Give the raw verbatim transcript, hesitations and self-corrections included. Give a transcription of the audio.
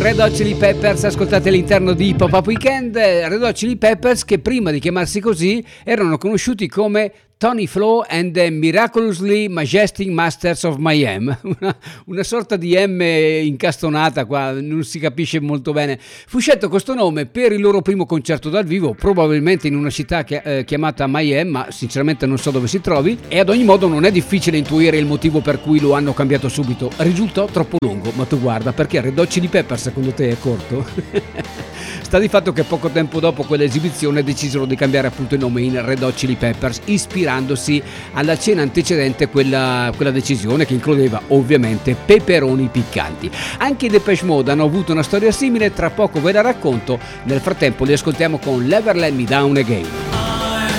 Red Hot Chili Peppers, ascoltate all'interno di Pop-Up Weekend. Red Hot Chili Peppers, che prima di chiamarsi così erano conosciuti come Tony Flo and the Miraculously Majestic Masters of Mayhem, una, una sorta di M incastonata qua, non si capisce molto bene. Fu scelto questo nome per il loro primo concerto dal vivo, probabilmente in una città che, eh, chiamata Mayhem, ma sinceramente non so dove si trovi, e ad ogni modo non è difficile intuire il motivo per cui lo hanno cambiato subito. Risultò troppo lungo, ma tu guarda, perché Red Hot Chili Peppers secondo te è corto? Sta di fatto che poco tempo dopo quell'esibizione decisero di cambiare appunto il nome in Red Hot Chili Peppers, ispirandosi alla cena antecedente quella, quella decisione, che includeva ovviamente peperoni piccanti. Anche i Depeche Mode hanno avuto una storia simile, tra poco ve la racconto. Nel frattempo li ascoltiamo con Never Let Me Down Again.